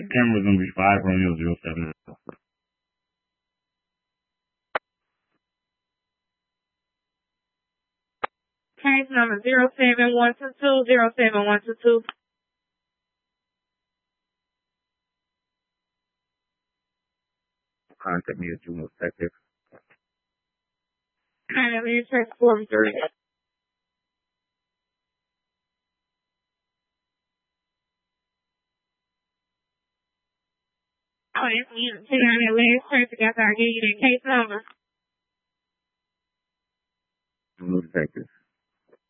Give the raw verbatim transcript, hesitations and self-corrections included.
camera is going to be five Romeo zero seven. Case number zero seven one two two, zero seven one two two. Contact me at Juno Detective. Kind of interest for me. Oh, if you see on that last person after I give you that case number. Juno Detective.